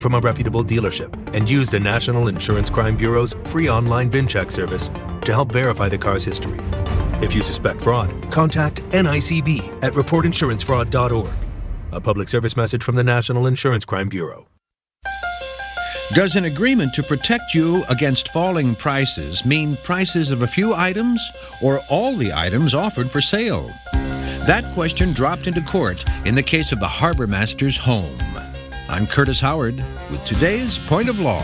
from a reputable dealership and use the National Insurance Crime Bureau's free online VIN check service to help verify the car's history. If you suspect fraud, contact NICB at reportinsurancefraud.org. A public service message from the National Insurance Crime Bureau. Does an agreement to protect you against falling prices mean prices of a few items or all the items offered for sale? That question dropped into court in the case of the Harbor Master's home. I'm Curtis Howard with today's Point of Law.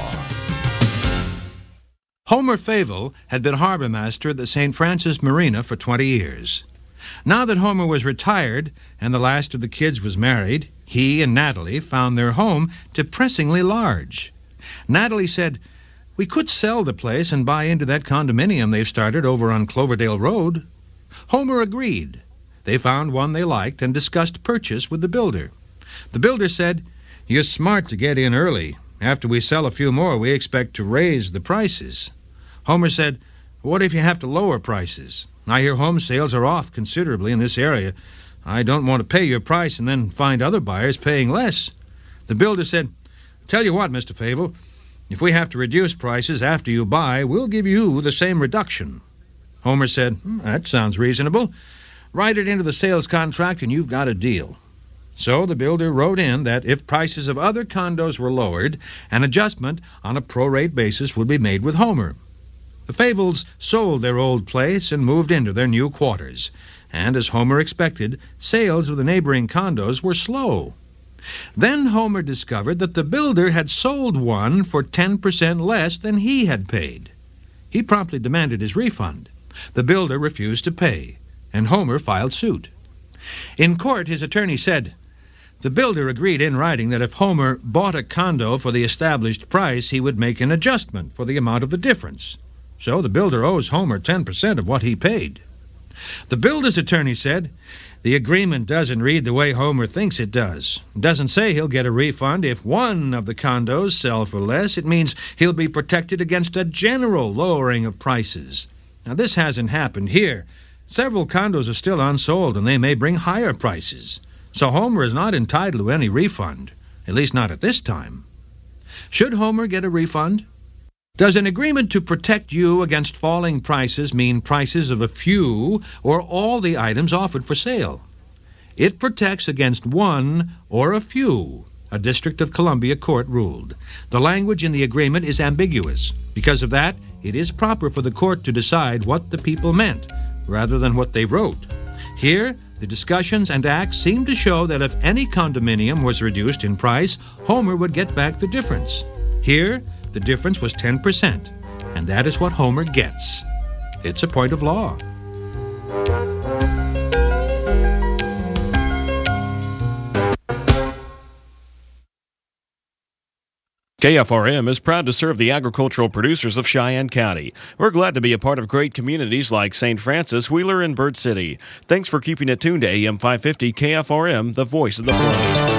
Homer Favel had been harbor master at the St. Francis Marina for 20 years. Now that Homer was retired and the last of the kids was married, he and Natalie found their home depressingly large. Natalie said, "We could sell the place and buy into that condominium they've started over on Cloverdale Road." Homer agreed. They found one they liked and discussed purchase with the builder. The builder said, "You're smart to get in early. After we sell a few more, we expect to raise the prices." Homer said, "What if you have to lower prices? I hear home sales are off considerably in this area. I don't want to pay your price and then find other buyers paying less." The builder said, "Tell you what, Mr. Favel, if we have to reduce prices after you buy, we'll give you the same reduction." Homer said, "That sounds reasonable. Write it into the sales contract and you've got a deal." So the builder wrote in that if prices of other condos were lowered, an adjustment on a prorate basis would be made with Homer. The Favels sold their old place and moved into their new quarters, and as Homer expected, sales of the neighboring condos were slow. Then Homer discovered that the builder had sold one for 10% less than he had paid. He promptly demanded his refund. The builder refused to pay, and Homer filed suit. In court, his attorney said, the builder agreed in writing that if Homer bought a condo for the established price, he would make an adjustment for the amount of the difference. So the builder owes Homer 10% of what he paid. The builder's attorney said, the agreement doesn't read the way Homer thinks it does. It doesn't say he'll get a refund if one of the condos sell for less. It means he'll be protected against a general lowering of prices. Now, this hasn't happened here. Several condos are still unsold, and they may bring higher prices. So Homer is not entitled to any refund, at least not at this time. Should Homer get a refund? Does an agreement to protect you against falling prices mean prices of a few or all the items offered for sale? It protects against one or a few, a District of Columbia court ruled. The language in the agreement is ambiguous. Because of that, it is proper for the court to decide what the people meant, rather than what they wrote. Here, the discussions and acts seem to show that if any condominium was reduced in price, Homer would get back the difference. Here, the difference was 10%, and that is what Homer gets. It's a point of law. KFRM is proud to serve the agricultural producers of Cheyenne County. We're glad to be a part of great communities like St. Francis, Wheeler, and Bird City. Thanks for keeping it tuned to AM 550 KFRM, the voice of the Plains.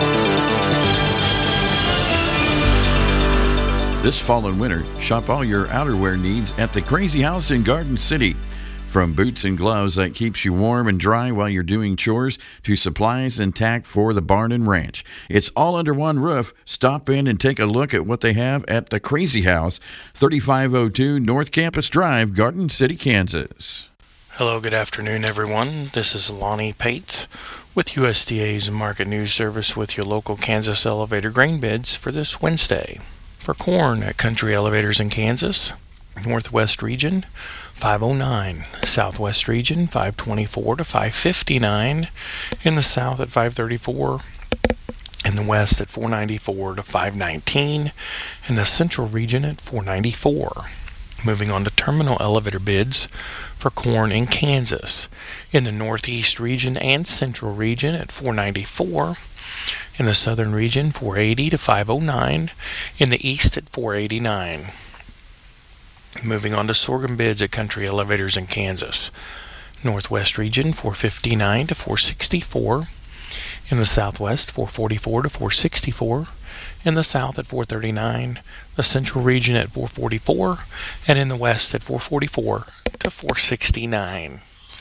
This fall and winter, shop all your outerwear needs at the Crazy House in Garden City. From boots and gloves that keeps you warm and dry while you're doing chores to supplies and tack for the barn and ranch. It's all under one roof. Stop in and take a look at what they have at the Crazy House, 3502 North Campus Drive, Garden City, Kansas. Hello, good afternoon, everyone. This is Lonnie Pates with USDA's Market News Service with your local Kansas elevator grain bids for this Wednesday. For corn at Country Elevators in Kansas, Northwest Region 509, Southwest Region 524 to 559, in the South at 534, in the West at 494 to 519, in the Central Region at 494. Moving on to terminal elevator bids for corn in Kansas, in the Northeast Region and Central Region at 494, in the Southern Region 480 to 509, in the East at 489. Moving on to sorghum bids at Country Elevators in Kansas. Northwest Region 459 to 464. In the Southwest 444 to 464. In the South at 439. The Central Region at 444. And in the West at 444 to 469.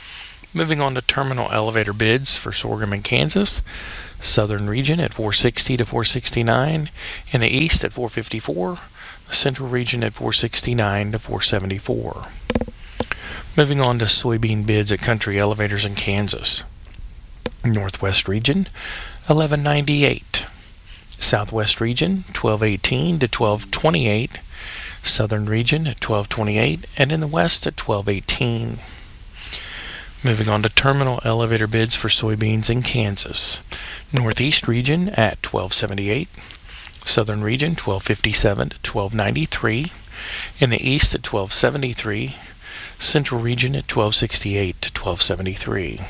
Moving on to terminal elevator bids for sorghum in Kansas. Southern region at $460 to $469. In the east at $454. The central region at $469 to $474. Moving on to soybean bids at country elevators in Kansas. Northwest region $11.98. Southwest region $12.18 to $12.28. Southern region at $12.28, and in the west at $12.18. Moving on to terminal elevator bids for soybeans in Kansas. Northeast region at $12.78. Southern region $12.57 to $12.93. In the east at $12.73. Central region at $12.68 to $12.73.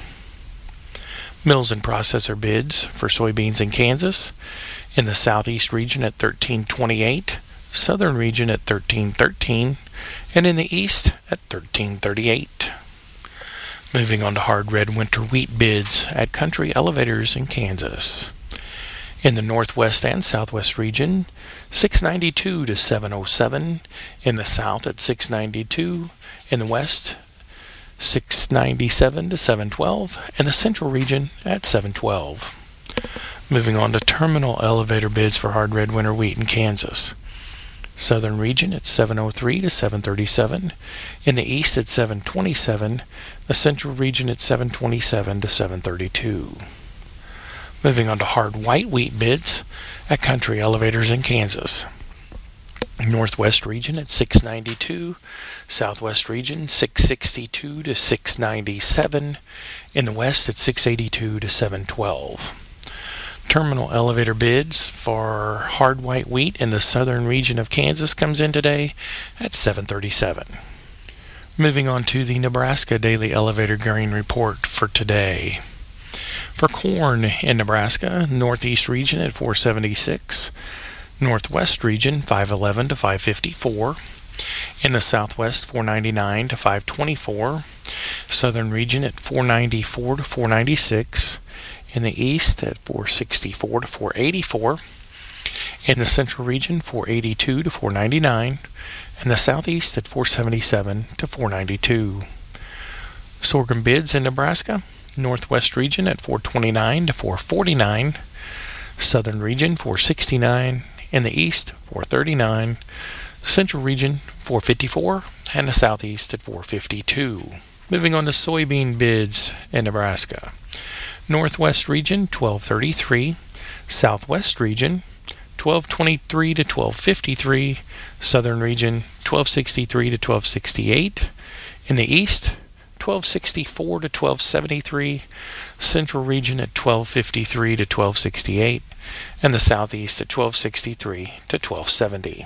Mills and processor bids for soybeans in Kansas. In the southeast region at $13.28. Southern region at $13.13, and in the east at $13.38. Moving on to hard red winter wheat bids at country elevators in Kansas. In the northwest and southwest region, $6.92 to $7.07. In the south at $6.92. In the west, $6.97 to $7.12, and the central region at $7.12. Moving on to terminal elevator bids for hard red winter wheat in Kansas. Southern region at $7.03 to $7.37. In the east at $7.27. The central region at $7.27 to $7.32. Moving on to hard white wheat bids at country elevators in Kansas. Northwest region at $6.92. Southwest region $6.62 to $6.97. In the west at $6.82 to $7.12. Terminal elevator bids for hard white wheat in the southern region of Kansas comes in today at $7.37. Moving on to the Nebraska Daily Elevator Grain Report for today. For corn in Nebraska, northeast region at $4.76. Northwest region $5.11 to $5.54. In the southwest $4.99 to $5.24. Southern region at $4.94 to $4.96. In the east at $4.64 to $4.84. In the central region $4.82 to $4.99. And the southeast at $4.77 to $4.92. Sorghum bids in Nebraska. Northwest region at $4.29 to $4.49. Southern region $4.69. In the east $4.39. Central region $4.54. And the southeast at $4.52. Moving on to soybean bids in Nebraska. Northwest region $12.33. Southwest region $12.23 to $12.53. Southern region $12.63 to $12.68. In the east $12.64 to $12.73. Central region at $12.53 to $12.68. And the southeast at $12.63 to $12.70.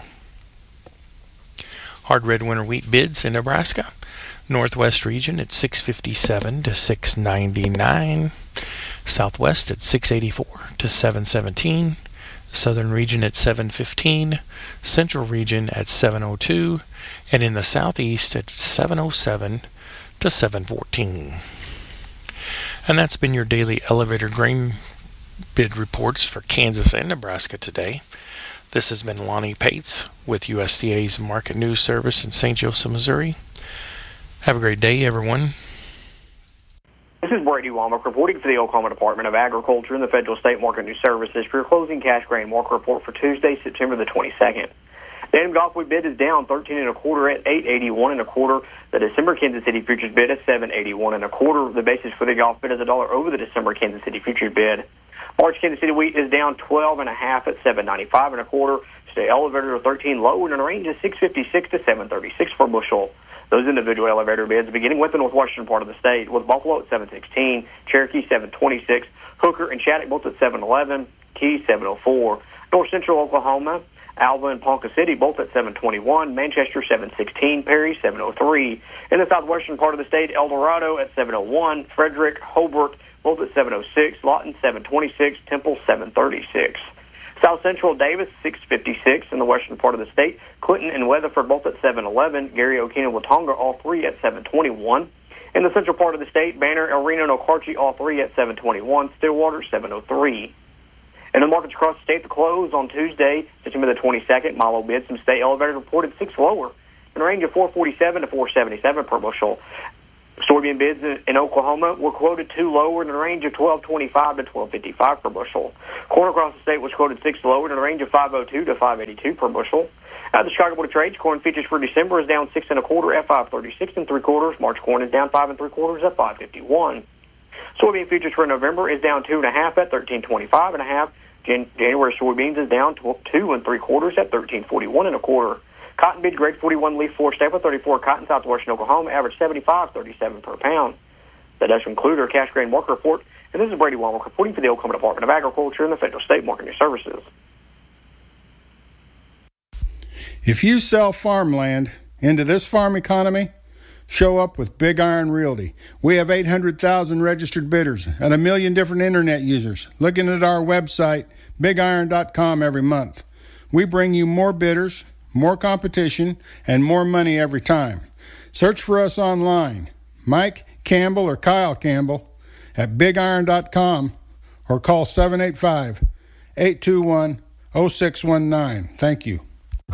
Hard red winter wheat bids in Nebraska. Northwest region at $6.57 to $6.99. Southwest at $6.84 to $7.17. Southern region at $7.15. Central region at $7.02. And in the southeast at $7.07 to $7.14. And that's been your daily elevator grain bid reports for Kansas and Nebraska today. This has been Lonnie Pates with USDA's Market News Service in St. Joseph, Missouri. Have a great day, everyone. This is Brady Womack reporting for the Oklahoma Department of Agriculture and the Federal State Market News Services for your closing cash grain market report for Tuesday, September the 22nd. The Adam Golf wheat bid is down 13 1/4 at 8.81 1/4. The December Kansas City futures bid is 7.81 1/4. The basis for the golf bid is $1 over the December Kansas City futures bid. March Kansas City wheat is down 12 1/2 at 7.95 1/4. Today elevators are 13 low and in a range of 6.56 to 7.36 per bushel. Those individual elevator bids beginning with the northwestern part of the state, with Buffalo at 7.16, Cherokee 7.26, Hooker and Shattuck both at 7.11, Key 7.04, North Central Oklahoma, Alva and Ponca City both at 7.21, Manchester 7.16, Perry 7.03. In the southwestern part of the state, El Dorado at 7.01, Frederick, Hobart both at 7.06, Lawton 7.26, Temple 7.36. South Central Davis 6.56 in the western part of the state. Clinton and Weatherford both at 7.11. Gary, Okina, Watonga all three at 7.21. In the central part of the state, Banner, El Reno, and Okarche all three at 7.21. Stillwater 7.03. In the markets across the state, the close on Tuesday, September the 22nd, Milo bids some state elevators reported 6 lower in a range of 4.47 to 4.77 per bushel. Soybean bids in Oklahoma were quoted 2 lower in the range of $12.25 to $12.55 per bushel. Corn across the state was quoted 6 lower in the range of $5.02 to $5.82 per bushel. At the Chicago Board of Trade, corn futures for December is down 6 1/4 at $5.36 3/4. March corn is down 5 3/4 at $5.51. Soybean futures for November is down 2 1/2 at $13.25 1/2. January soybeans is down 2 3/4 at $13.41 1/4. Cotton bid grade 41 leaf 4 staple 34 cotton southwestern Oklahoma average 75.37 per pound. That does conclude our cash grain market report. And this is Brady Womack reporting for the Oklahoma Department of Agriculture and the Federal State Market News Services. If you sell farmland into this farm economy, show up with Big Iron Realty. We have 800,000 registered bidders and 1 million different internet users looking at our website, bigiron.com, every month. We bring you more bidders, more competition, and more money every time. Search for us online, Mike Campbell or Kyle Campbell at bigiron.com, or call 785-821-0619. Thank you.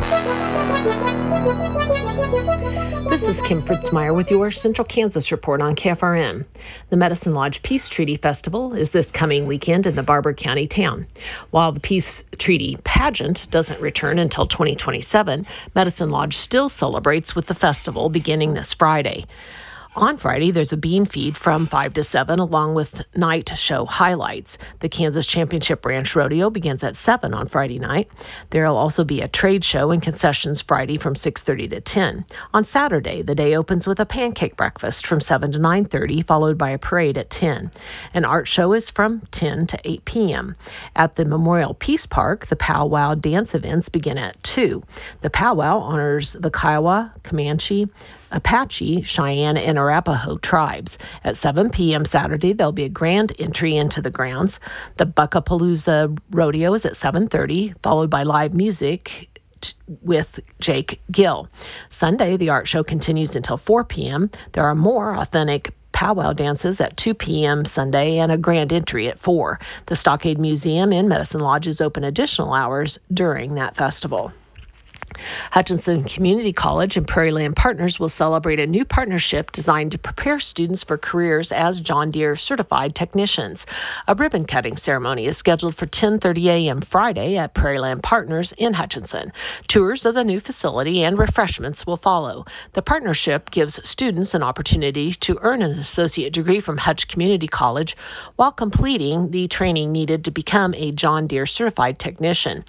This is Kim Fritzmeyer with your Central Kansas Report on KFRM. The Medicine Lodge Peace Treaty Festival is this coming weekend in the Barber County town. While the Peace Treaty pageant doesn't return until 2027, Medicine Lodge still celebrates with the festival beginning this Friday. On Friday, there's a bean feed from 5 to 7, along with night show highlights. The Kansas Championship Ranch Rodeo begins at 7 on Friday night. There will also be a trade show and concessions Friday from 6:30 to 10. On Saturday, the day opens with a pancake breakfast from 7 to 9:30, followed by a parade at 10. An art show is from 10 to 8 p.m. At the Memorial Peace Park, the powwow dance events begin at 2. The powwow honors the Kiowa, Comanche, Apache, Cheyenne, and Arapaho tribes. At 7 p.m. Saturday, there'll be a grand entry into the grounds. The Buckapalooza Rodeo is at 7:30, followed by live music with Jake Gill. Sunday, the art show continues until 4 p.m. There are more authentic powwow dances at 2 p.m. Sunday and a grand entry at 4. The Stockade Museum in Medicine Lodge is open additional hours during that festival. Hutchinson Community College and Prairie Land Partners will celebrate a new partnership designed to prepare students for careers as John Deere certified technicians. A ribbon-cutting ceremony is scheduled for 10:30 a.m. Friday at Prairie Land Partners in Hutchinson. Tours of the new facility and refreshments will follow. The partnership gives students an opportunity to earn an associate degree from Hutch Community College while completing the training needed to become a John Deere certified technician.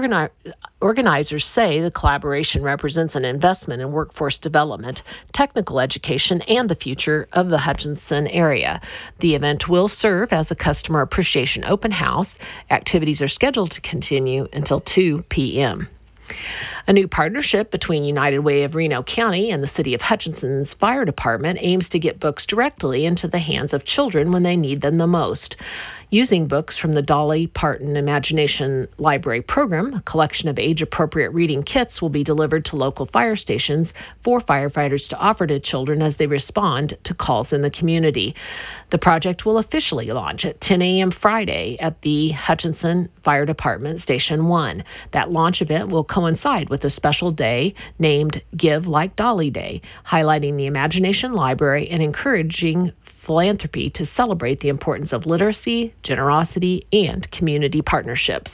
Organizers say the collaboration represents an investment in workforce development, technical education, and the future of the Hutchinson area. The event will serve as a customer appreciation open house. Activities are scheduled to continue until 2 p.m. A new partnership between United Way of Reno County and the City of Hutchinson's Fire Department aims to get books directly into the hands of children when they need them the most. Using books from the Dolly Parton Imagination Library program, a collection of age-appropriate reading kits will be delivered to local fire stations for firefighters to offer to children as they respond to calls in the community. The project will officially launch at 10 a.m. Friday at the Hutchinson Fire Department Station 1. That launch event will coincide with a special day named Give Like Dolly Day, highlighting the Imagination Library and encouraging philanthropy to celebrate the importance of literacy, generosity, and community partnerships.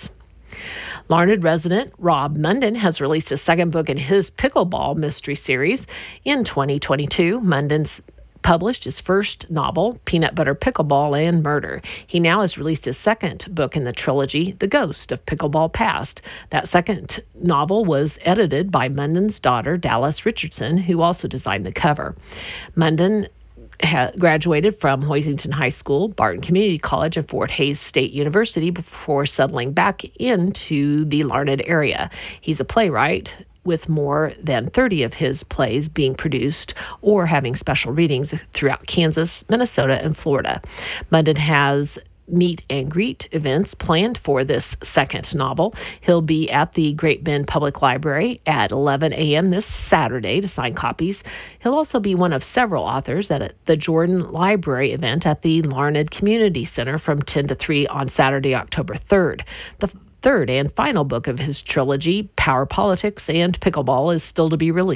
Larned resident Rob Munden has released a second book in his Pickleball mystery series. In 2022, Munden's published his first novel, Peanut Butter Pickleball and Murder. He now has released his second book in the trilogy, The Ghost of Pickleball Past. That second novel was edited by Munden's daughter, Dallas Richardson, who also designed the cover. Munden graduated from Hoisington High School, Barton Community College, and Fort Hays State University before settling back into the Larned area. He's a playwright with more than 30 of his plays being produced or having special readings throughout Kansas, Minnesota, and Florida. Munden has meet and greet events planned for this second novel. He'll be at the Great Bend Public Library at 11 a.m. this Saturday to sign copies. He'll also be one of several authors at the Jordan Library event at the Larned Community Center from 10 to 3 on Saturday, October 3rd. The third and final book of his trilogy, Power Politics and Pickleball, is still to be released.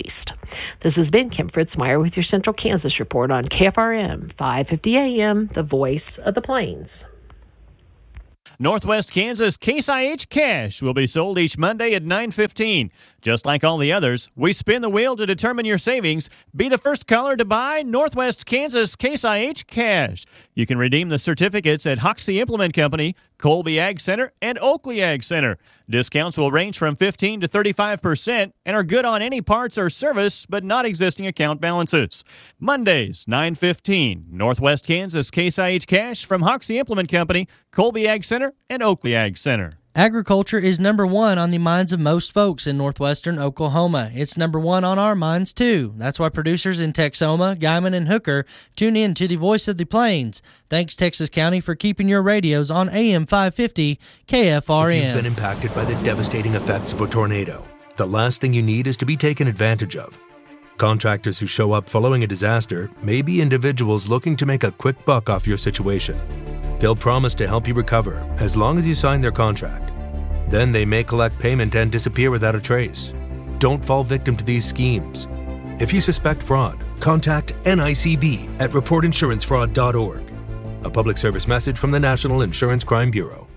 This has been Kim Fritzmeyer with your Central Kansas Report on KFRM 550 AM, the voice of the Plains. Northwest Kansas Case IH Cash will be sold each Monday at 9:15. Just like all the others, we spin the wheel to determine your savings. Be the first caller to buy Northwest Kansas Case IH Cash. You can redeem the certificates at Hoxie Implement Company, Colby Ag Center, and Oakley Ag Center. Discounts will range from 15 to 35% and are good on any parts or service, but not existing account balances. Mondays, 9:15, Northwest Kansas Case IH Cash from Hoxie Implement Company, Colby Ag Center, and Oakley Ag Center. Agriculture is number one on the minds of most folks in northwestern Oklahoma. It's number one on our minds, too. That's why producers in Texoma, Guymon, and Hooker tune in to the Voice of the Plains. Thanks, Texas County, for keeping your radios on AM 550 KFRM. If you've been impacted by the devastating effects of a tornado, the last thing you need is to be taken advantage of. Contractors who show up following a disaster may be individuals looking to make a quick buck off your situation. They'll promise to help you recover as long as you sign their contract. Then they may collect payment and disappear without a trace. Don't fall victim to these schemes. If you suspect fraud, contact NICB at reportinsurancefraud.org. A public service message from the National Insurance Crime Bureau.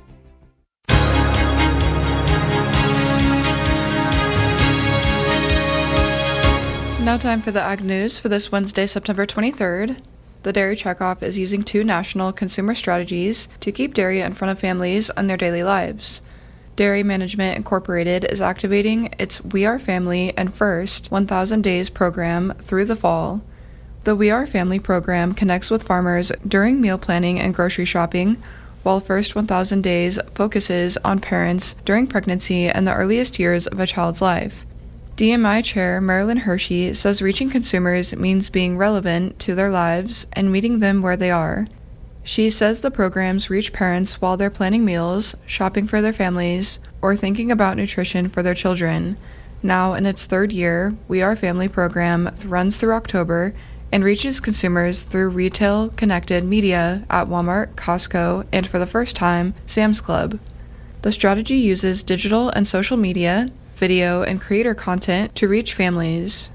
Now time for the Ag News for this Wednesday, September 23rd. The Dairy Checkoff is using 2 national consumer strategies to keep dairy in front of families in their daily lives. Dairy Management Incorporated is activating its We Are Family and First 1,000 Days program through the fall. The We Are Family program connects with farmers during meal planning and grocery shopping, while First 1,000 Days focuses on parents during pregnancy and the earliest years of a child's life. DMI Chair Marilyn Hershey says reaching consumers means being relevant to their lives and meeting them where they are. She says the programs reach parents while they're planning meals, shopping for their families, or thinking about nutrition for their children. Now in its 3rd year, We Are Family program runs through October and reaches consumers through retail-connected media at Walmart, Costco, and for the first time, Sam's Club. The strategy uses digital and social media, video, and creator content to reach families.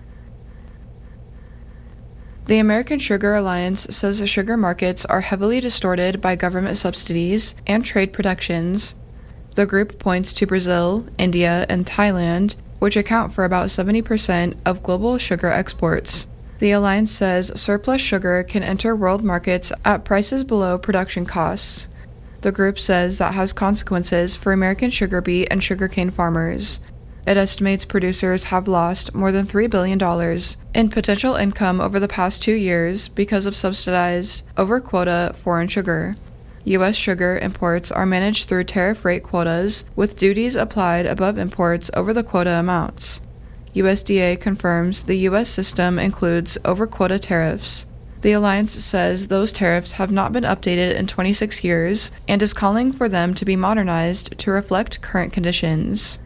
The American Sugar Alliance says the sugar markets are heavily distorted by government subsidies and trade protections. The group points to Brazil, India, and Thailand, which account for about 70% of global sugar exports. The alliance says surplus sugar can enter world markets at prices below production costs. The group says that has consequences for American sugar beet and sugarcane farmers. It estimates producers have lost more than $3 billion in potential income over the past 2 years because of subsidized, over-quota foreign sugar. U.S. sugar imports are managed through tariff rate quotas, with duties applied above imports over the quota amounts. USDA confirms the U.S. system includes over-quota tariffs. The alliance says those tariffs have not been updated in 26 years and is calling for them to be modernized to reflect current conditions.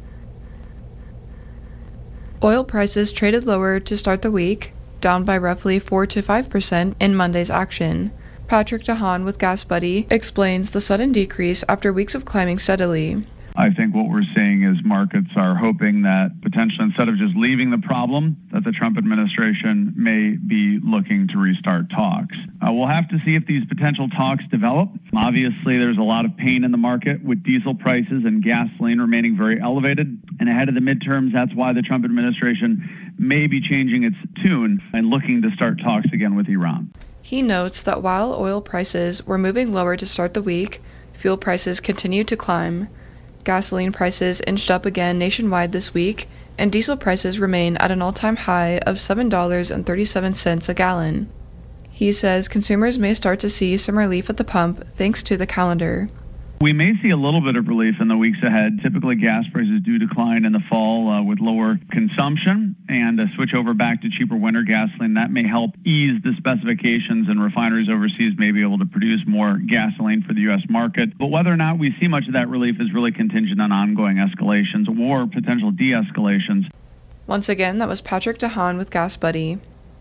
Oil prices traded lower to start the week, down by roughly 4 to 5% in Monday's action. Patrick DeHaan with Gas Buddy explains the sudden decrease after weeks of climbing steadily. I think what we're seeing is markets are hoping that potentially instead of just leaving the problem, that the Trump administration may be looking to restart talks. We'll have to see if these potential talks develop. Obviously, there's a lot of pain in the market with diesel prices and gasoline remaining very elevated. And ahead of the midterms, that's why the Trump administration may be changing its tune and looking to start talks again with Iran. He notes that while oil prices were moving lower to start the week, fuel prices continued to climb. Gasoline prices inched up again nationwide this week, and diesel prices remain at an all-time high of $7.37 a gallon. He says consumers may start to see some relief at the pump thanks to the calendar. We may see a little bit of relief in the weeks ahead. Typically, gas prices do decline in the fall with lower consumption and a switch over back to cheaper winter gasoline. That may help ease the specifications, and refineries overseas may be able to produce more gasoline for the U.S. market. But whether or not we see much of that relief is really contingent on ongoing escalations or potential de-escalations. Once again, that was Patrick DeHaan with Gas Buddy.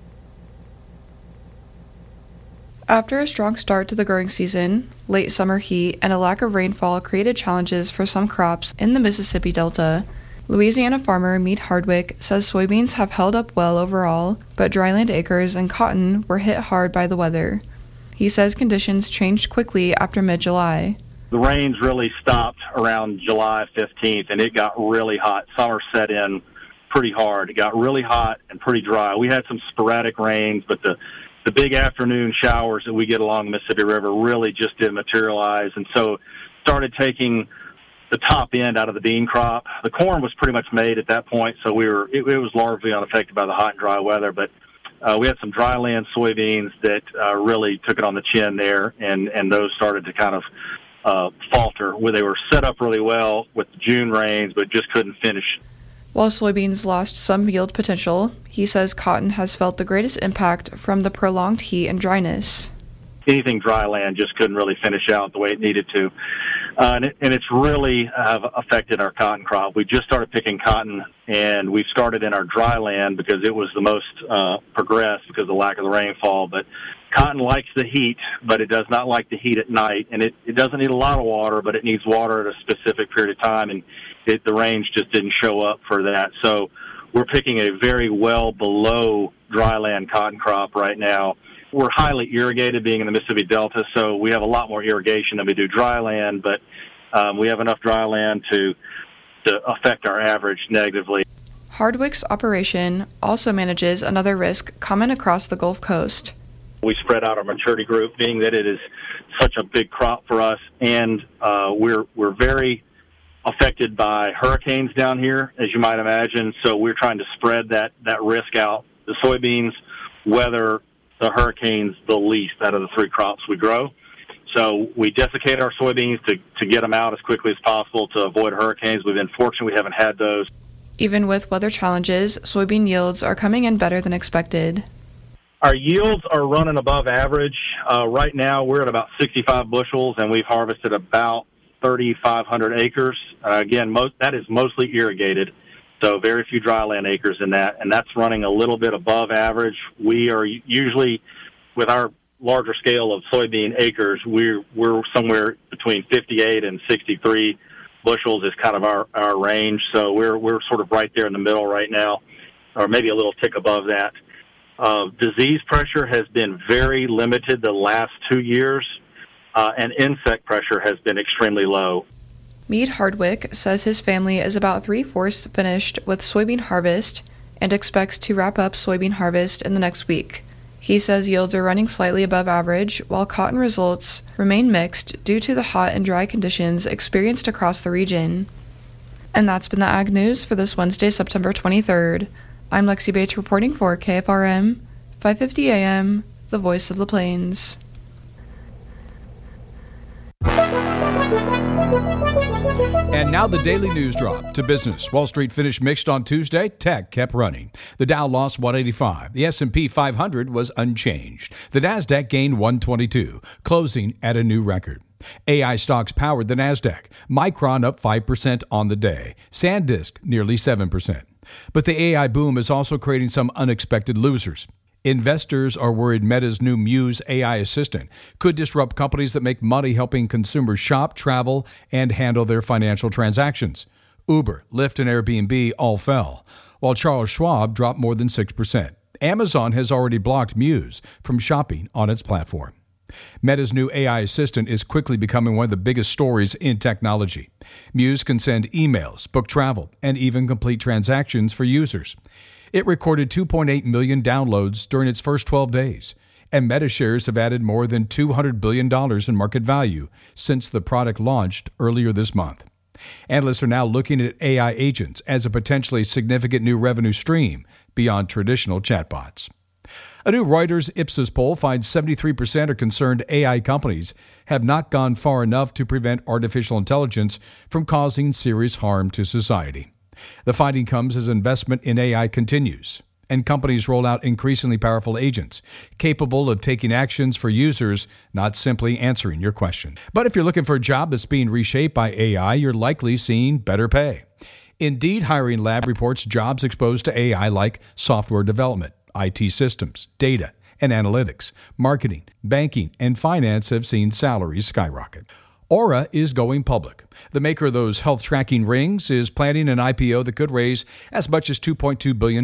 After a strong start to the growing season, late summer heat and a lack of rainfall created challenges for some crops in the Mississippi Delta. Louisiana farmer Meade Hardwick says soybeans have held up well overall, but dryland acres and cotton were hit hard by the weather. He says conditions changed quickly after mid-July. The rains really stopped around July 15th, and it got really hot. Summer set in pretty hard. It got really hot and pretty dry. We had some sporadic rains, but the big afternoon showers that we get along the Mississippi River really just didn't materialize, and so started taking the top end out of the bean crop. The corn was pretty much made at that point, so it was largely unaffected by the hot and dry weather, but we had some dryland soybeans that really took it on the chin there, and those started to kind of falter, where they were set up really well with the June rains, but just couldn't finish. While soybeans lost some yield potential, he says cotton has felt the greatest impact from the prolonged heat and dryness. Anything dry land just couldn't really finish out the way it needed to. And it's really affected our cotton crop. We just started picking cotton, and we started in our dry land because it was the most progressed because of the lack of the rainfall. But cotton likes the heat, but it does not like the heat at night. And it doesn't need a lot of water, but it needs water at a specific period of time, and the rains just didn't show up for that. So we're picking a very well below dryland cotton crop right now. We're highly irrigated, being in the Mississippi Delta, so we have a lot more irrigation than we do dry land, but we have enough dry land to affect our average negatively. Hardwick's operation also manages another risk common across the Gulf Coast. We spread out our maturity group, being that it is such a big crop for us, and we're very affected by hurricanes down here, as you might imagine, so we're trying to spread that risk out. The soybeans weather the hurricanes the least out of the three crops we grow. So we desiccate our soybeans to get them out as quickly as possible to avoid hurricanes. We've been fortunate we haven't had those. Even with weather challenges, soybean yields are coming in better than expected. Our yields are running above average. Right now we're at about 65 bushels, and we've harvested about 3,500 acres. Again, that is mostly irrigated, so very few dryland acres in that, and that's running a little bit above average. We are usually, with our larger scale of soybean acres, we're somewhere between 58 and 63 bushels is kind of our range, so we're sort of right there in the middle right now, or maybe a little tick above that. Disease pressure has been very limited the last 2 years, and insect pressure has been extremely low. Meade Hardwick says his family is about 3/4 finished with soybean harvest and expects to wrap up soybean harvest in the next week. He says yields are running slightly above average, while cotton results remain mixed due to the hot and dry conditions experienced across the region. And that's been the Ag News for this Wednesday, September 23rd. I'm Lexi Bates reporting for KFRM, 550 AM, the voice of the plains. And now the daily news drop to business. Wall Street finished mixed on Tuesday. Tech kept running. The Dow lost 185. The S&P 500 was unchanged. The Nasdaq gained 122, closing at a new record. AI stocks powered the Nasdaq. Micron up 5% on the day. SanDisk nearly 7%. But the AI boom is also creating some unexpected losers. Investors are worried Meta's new Muse AI assistant could disrupt companies that make money helping consumers shop, travel, and handle their financial transactions. Uber, Lyft, and Airbnb all fell, while Charles Schwab dropped more than 6%. Amazon has already blocked Muse from shopping on its platform. Meta's new AI assistant is quickly becoming one of the biggest stories in technology. Muse can send emails, book travel, and even complete transactions for users. It recorded 2.8 million downloads during its first 12 days, and Meta shares have added more than $200 billion in market value since the product launched earlier this month. Analysts are now looking at AI agents as a potentially significant new revenue stream beyond traditional chatbots. A new Reuters Ipsos poll finds 73% are concerned AI companies have not gone far enough to prevent artificial intelligence from causing serious harm to society. The finding comes as investment in AI continues, and companies roll out increasingly powerful agents capable of taking actions for users, not simply answering your question. But if you're looking for a job that's being reshaped by AI, you're likely seeing better pay. Indeed Hiring Lab reports jobs exposed to AI like software development, IT systems, data and analytics, marketing, banking, and finance have seen salaries skyrocket. Aura is going public. The maker of those health tracking rings is planning an IPO that could raise as much as $2.2 billion.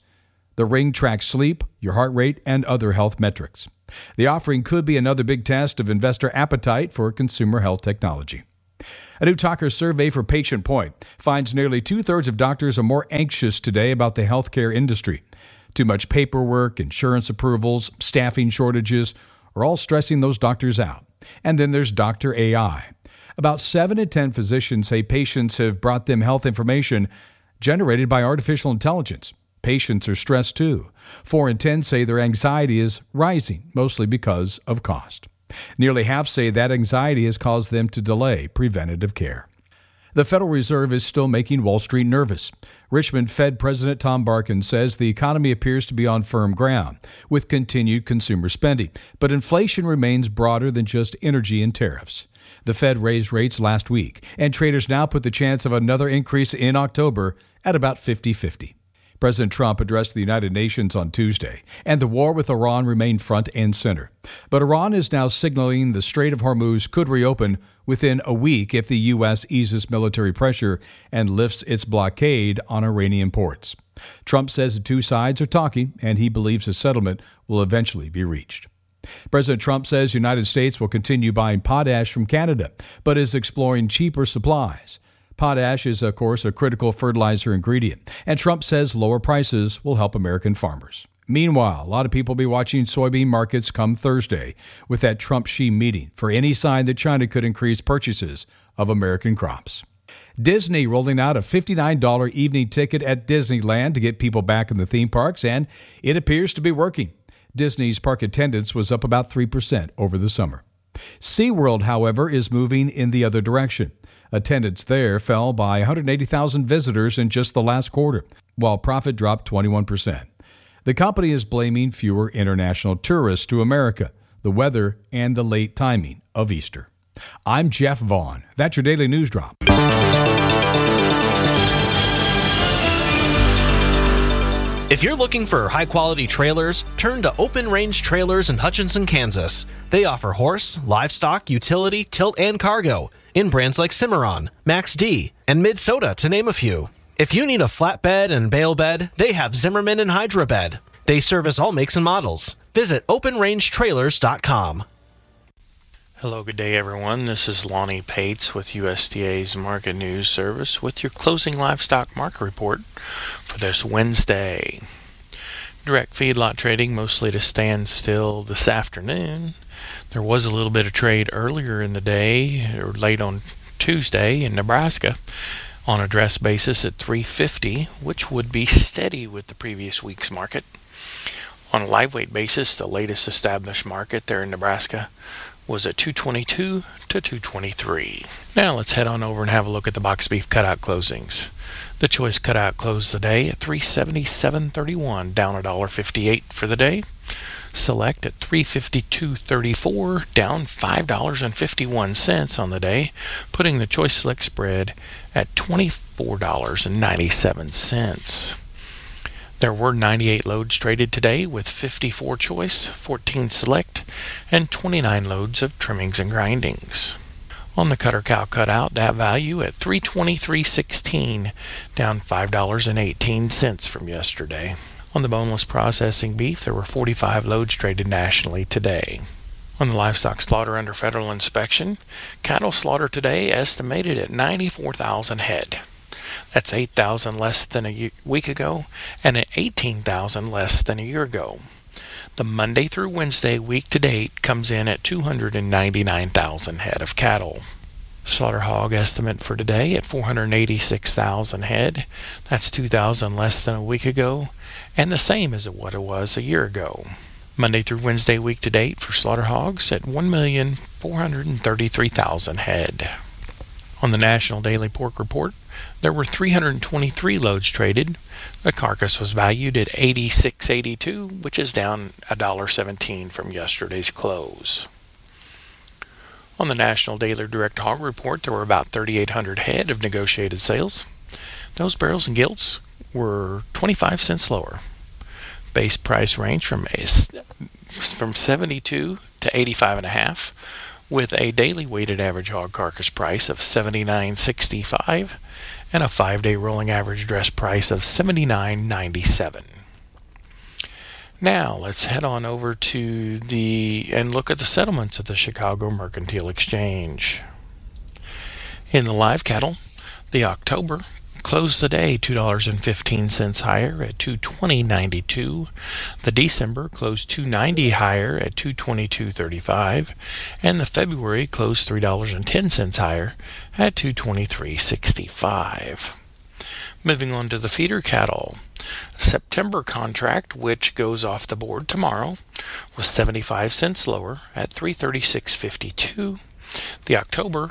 The ring tracks sleep, your heart rate, and other health metrics. The offering could be another big test of investor appetite for consumer health technology. A new Talker survey for Patient Point finds nearly 2/3 of doctors are more anxious today about the healthcare industry. Too much paperwork, insurance approvals, staffing shortages are all stressing those doctors out. And then there's Dr. AI. About 7 in 10 physicians say patients have brought them health information generated by artificial intelligence. Patients are stressed too. 4 in 10 say their anxiety is rising, mostly because of cost. Nearly half say that anxiety has caused them to delay preventative care. The Federal Reserve is still making Wall Street nervous. Richmond Fed President Tom Barkin says the economy appears to be on firm ground, with continued consumer spending, but inflation remains broader than just energy and tariffs. The Fed raised rates last week, and traders now put the chance of another increase in October at about 50-50. President Trump addressed the United Nations on Tuesday, and the war with Iran remained front and center. But Iran is now signaling the Strait of Hormuz could reopen within a week if the U.S. eases military pressure and lifts its blockade on Iranian ports. Trump says the two sides are talking, and he believes a settlement will eventually be reached. President Trump says the United States will continue buying potash from Canada, but is exploring cheaper supplies. Potash is, of course, a critical fertilizer ingredient, and Trump says lower prices will help American farmers. Meanwhile, a lot of people will be watching soybean markets come Thursday with that Trump-Xi meeting for any sign that China could increase purchases of American crops. Disney rolling out a $59 evening ticket at Disneyland to get people back in the theme parks, and it appears to be working. Disney's park attendance was up about 3% over the summer. SeaWorld, however, is moving in the other direction. Attendance there fell by 180,000 visitors in just the last quarter, while profit dropped 21%. The company is blaming fewer international tourists to America, the weather, and the late timing of Easter. I'm Jeff Vaughn. That's your Daily News Drop. If you're looking for high-quality trailers, turn to Open Range Trailers in Hutchinson, Kansas. They offer horse, livestock, utility, tilt, and cargo in brands like Cimarron, Max D, and Minnesota, to name a few. If you need a flatbed and bale bed, they have Zimmerman and Hydra Bed. They service all makes and models. Visit OpenRangeTrailers.com. Hello, good day everyone. This is Lonnie Pates with USDA's Market News Service with your closing livestock market report for this Wednesday. Direct feedlot trading mostly to stand still this afternoon. There was a little bit of trade earlier in the day, or late on Tuesday in Nebraska, on a dress basis at $3.50, which would be steady with the previous week's market. On a live weight basis, the latest established market there in Nebraska was at $2.22 to $2.23. Now let's head on over and have a look at the box beef cutout closings. The choice cutout closed the day at $377.31, down $1.58 for the day. Select at $352.34, down $5.51 on the day, putting the choice select spread at $24.97. There were 98 loads traded today, with 54 choice, 14 select, and 29 loads of trimmings and grindings. On the cutter cow cutout, that value at $323.16, down $5.18 from yesterday. On the boneless processing beef, there were 45 loads traded nationally today. On the livestock slaughter under federal inspection, cattle slaughter today estimated at 94,000 head. That's 8,000 less than a week ago and at 18,000 less than a year ago. The Monday through Wednesday week to date comes in at 299,000 head of cattle. Slaughter hog estimate for today at 486,000 head. That's 2,000 less than a week ago and the same as what it was a year ago. Monday through Wednesday week to date for slaughter hogs at 1,433,000 head. On the National Daily Pork Report, there were 323 loads traded. The carcass was valued at $86.82, which is down $1.17 from yesterday's close. On the National Daily Direct Hog Report, there were about 3,800 head of negotiated sales. Those barrels and gilts were 25 cents lower. Base price range from 72 to 85.5, with a daily weighted average hog carcass price of $79.65 and a 5-day rolling average dress price of $79.97. Now let's head on over to and look at the settlements at the Chicago Mercantile Exchange. In the live cattle, the October closed the day $2.15 higher at $220.92. The December closed $2.90 higher at $222.35, and the February closed $3.10 higher at $223.65. Moving on to the feeder cattle. September contract, which goes off the board tomorrow, was 75 cents lower at $336.52. The October,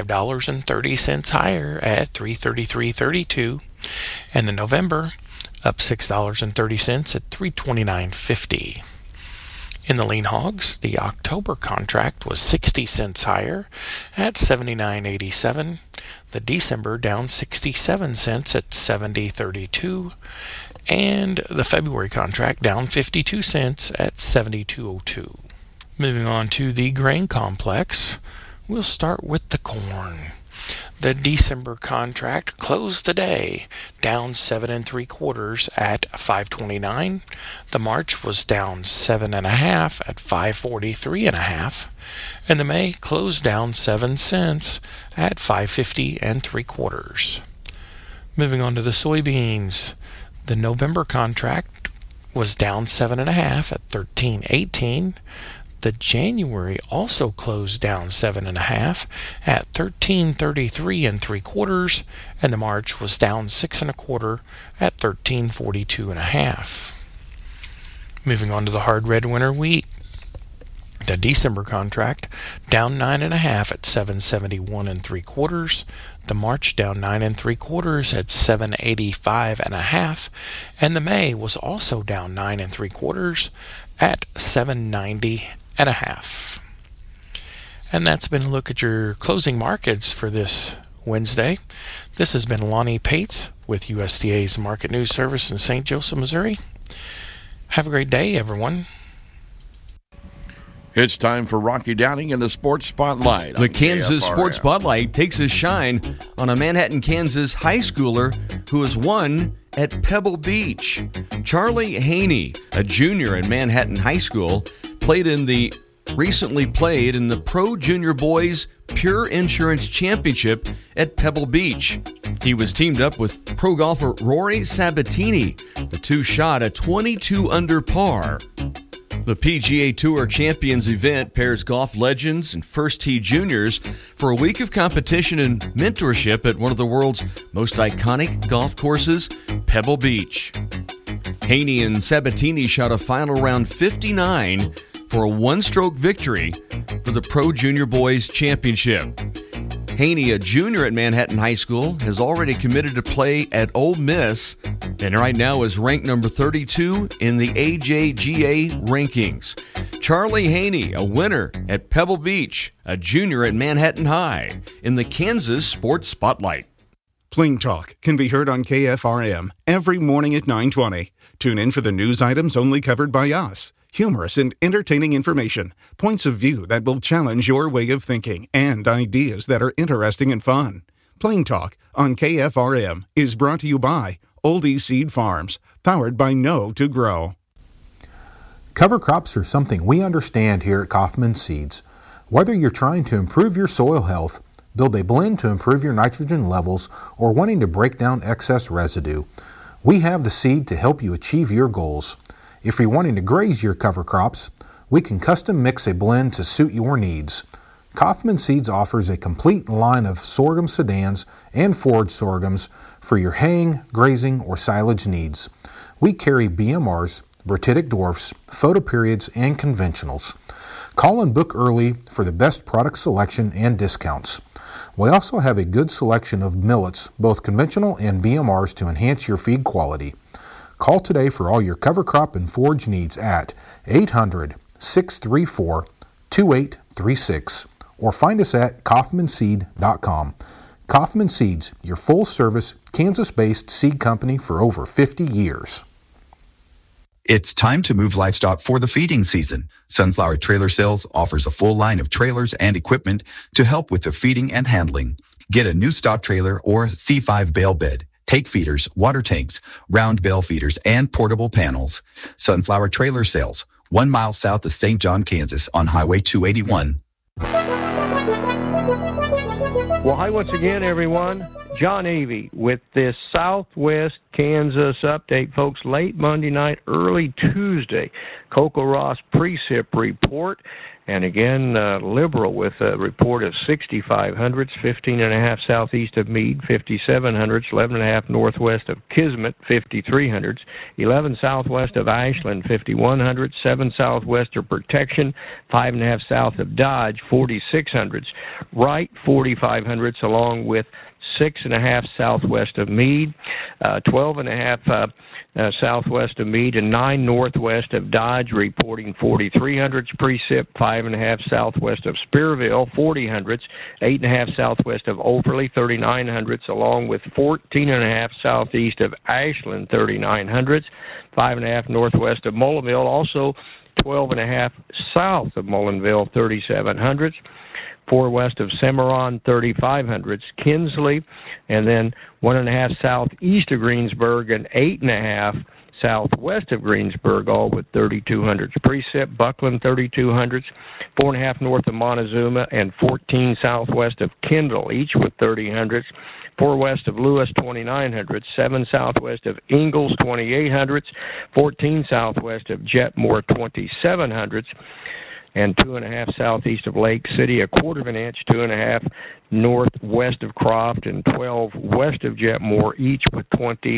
$5.30 higher at $333.32, and the November, up $6.30 at $329.50. In the lean hogs, the October contract was 60 cents higher at $79.87. The December down 67 cents at $70.32, and the February contract down 52 cents at $72.02. Moving on to the grain complex, we'll start with the corn. The December contract closed the day down 7 3/4 at $5.29. The March was down 7 1/2 at $5.43 1/2, and the May closed down 7 cents at $5.50 3/4. Moving on to the soybeans, the November contract was down 7 1/2 at $13.18. The January also closed down 7 1/2 at $13.33 3/4, and the March was down 6 1/4 at $13.42 1/2. Moving on to the hard red winter wheat. The December contract down 9 1/2 at $7.71 3/4. The March down 9 3/4 at $7.85 1/2, and the May was also down 9 3/4 at $7.90 1/2. And that's been a look at your closing markets for this Wednesday. This has been Lonnie Pates with USDA's Market News Service in St. Joseph, Missouri. Have a great day, everyone. It's time for Rocky Downing in the Sports Spotlight. The Kansas Sports Spotlight takes a shine on a Manhattan, Kansas high schooler who has won at Pebble Beach. Charlie Haney, a junior in Manhattan High School, recently played in the Pro Junior Boys Pure Insurance Championship at Pebble Beach. He was teamed up with pro golfer Rory Sabatini. The two shot a 22 under par. The PGA Tour Champions event pairs golf legends and first-tee juniors for a week of competition and mentorship at one of the world's most iconic golf courses, Pebble Beach. Haney and Sabatini shot a final round 59 for a one-stroke victory for the Pro Junior Boys Championship. Haney, a junior at Manhattan High School, has already committed to play at Ole Miss and right now is ranked number 32 in the AJGA rankings. Charlie Haney, a winner at Pebble Beach, a junior at Manhattan High, in the Kansas Sports Spotlight. Plain Talk can be heard on KFRM every morning at 9:20. Tune in for the news items only covered by us. Humorous and entertaining information, points of view that will challenge your way of thinking, and ideas that are interesting and fun. Plain Talk on KFRM is brought to you by Oldie Seed Farms, powered by Know to Grow. Cover crops are something we understand here at Kaufman Seeds. Whether you're trying to improve your soil health, build a blend to improve your nitrogen levels, or wanting to break down excess residue, we have the seed to help you achieve your goals. If you're wanting to graze your cover crops, we can custom mix a blend to suit your needs. Kaufman Seeds offers a complete line of sorghum sedans and forage sorghums for your haying, grazing, or silage needs. We carry BMRs, Brititic dwarfs, photoperiods, and conventionals. Call and book early for the best product selection and discounts. We also have a good selection of millets, both conventional and BMRs, to enhance your feed quality. Call today for all your cover crop and forage needs at 800-634-2836 or find us at kaufmanseed.com. Kaufman Seeds, your full-service, Kansas-based seed company for over 50 years. It's time to move livestock for the feeding season. Sunflower Trailer Sales offers a full line of trailers and equipment to help with the feeding and handling. Get a new stock trailer or C5 bale bed, take feeders, water tanks, round bale feeders, and portable panels. Sunflower Trailer Sales, 1 mile south of St. John, Kansas on Highway 281. Well, hi once again, everyone. John Avey with this Southwest Kansas update, folks. Late Monday night, early Tuesday, Coco Ross precip report. And again, Liberal with a report of 6,500s, 15.5 southeast of Meade, 5,700s, 11.5 northwest of Kismet, 5,300s, 11 southwest of Ashland, 5,100s, 7 southwest of Protection, 5.5 south of Dodge, 4,600s, Wright, 4,500s, along with 6.5 southwest of Meade, 12.5 southwest of Meade, and 9 northwest of Dodge, reporting 4,300s precip, 5.5 southwest of Spearville, 4,000s, 8.5 southwest of Overley, 3,900s, along with 14.5 southeast of Ashland, 3,900s, 5.5 northwest of Mullinville, also 12.5 south of Mullinville, 3,700s, 4 west of Cimarron, 3,500s, Kinsley, and then 1.5 southeast of Greensburg and 8.5 southwest of Greensburg, all with 3,200s precip, Buckland 3,200s, 4.5 north of Montezuma, and 14 southwest of Kendall, each with 3,000s, 4 west of Lewis, 2,900s, 7 southwest of Ingalls, 2,800s, 14 southwest of Jetmore, 2,700s, and 2.5 southeast of Lake City, 1/4 inch, 2.5 northwest of Croft, and 12 west of Jetmore, each with